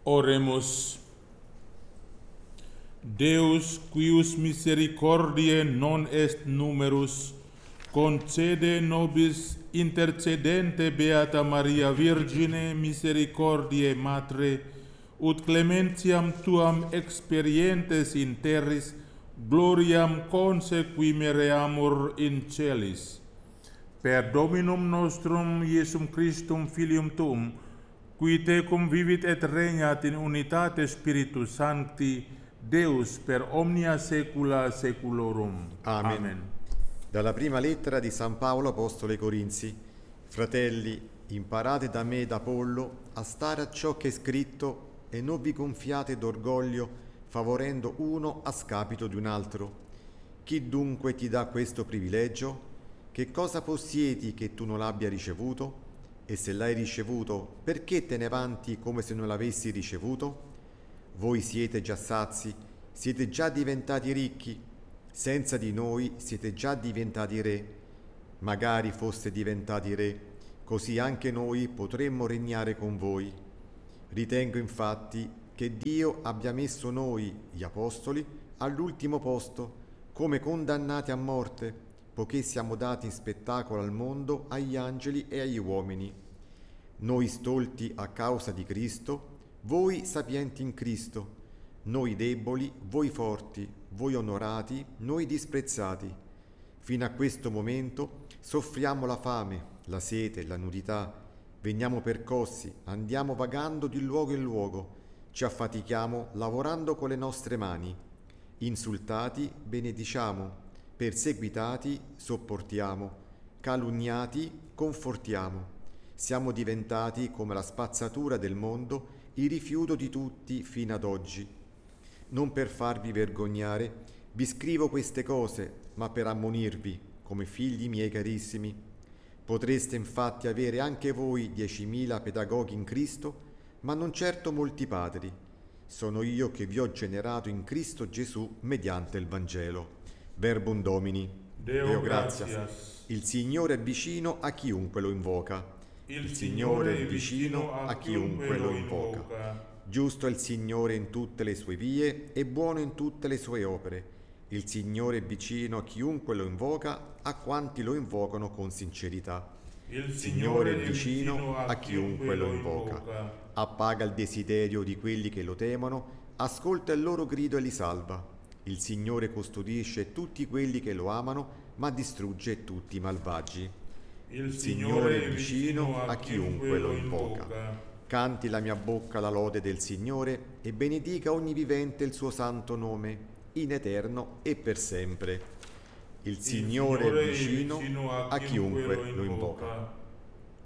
Oremus. Deus, quius misericordiae non est numerus, concede nobis intercedente Beata Maria Virgine misericordiae Matre, ut clementiam tuam experientes in terris, gloriam consequimereamur in celis. Per Dominum nostrum Iesum Christum Filium tuum, qui tecum vivit et regnat in unitate Spiritus Sancti, Deus per omnia saecula saeculorum. Amen. Amen. Dalla prima lettera di San Paolo Apostolo ai Corinzi. Fratelli, imparate da me e da Apollo a stare a ciò che è scritto e non vi gonfiate d'orgoglio, favorendo uno a scapito di un altro. Chi dunque ti dà questo privilegio? Che cosa possiedi che tu non l'abbia ricevuto? E se l'hai ricevuto, perché te ne vanti come se non l'avessi ricevuto? Voi siete già sazi, siete già diventati ricchi, senza di noi siete già diventati re. Magari foste diventati re, così anche noi potremmo regnare con voi. Ritengo infatti che Dio abbia messo noi, gli apostoli, all'ultimo posto, come condannati a morte, poiché siamo dati in spettacolo al mondo, agli angeli e agli uomini. Noi stolti a causa di Cristo, voi sapienti in Cristo, noi deboli, voi forti, voi onorati, noi disprezzati. Fino a questo momento soffriamo la fame, la sete, la nudità, veniamo percossi, andiamo vagando di luogo in luogo, ci affatichiamo lavorando con le nostre mani. Insultati, benediciamo, perseguitati, sopportiamo, calunniati, confortiamo. Siamo diventati come la spazzatura del mondo, il rifiuto di tutti fino ad oggi. Non per farvi vergognare, vi scrivo queste cose, ma per ammonirvi, come figli miei carissimi. Potreste infatti avere anche voi 10.000 pedagoghi in Cristo, ma non certo molti padri. Sono io che vi ho generato in Cristo Gesù mediante il Vangelo. Verbum Domini. Deo gratias. Il Signore è vicino a chiunque lo invoca. Il Signore è vicino a chiunque lo invoca. Giusto è il Signore in tutte le sue vie e buono in tutte le sue opere. Il Signore è vicino a chiunque lo invoca, a quanti lo invocano con sincerità. Il Signore è vicino a chiunque lo invoca. Appaga il desiderio di quelli che lo temono, ascolta il loro grido e li salva. Il Signore custodisce tutti quelli che lo amano, ma distrugge tutti i malvagi. Il Signore è vicino a chiunque lo invoca. Canti la mia bocca la lode del Signore e benedica ogni vivente il suo santo nome, in eterno e per sempre. Il Signore è vicino a chiunque lo invoca.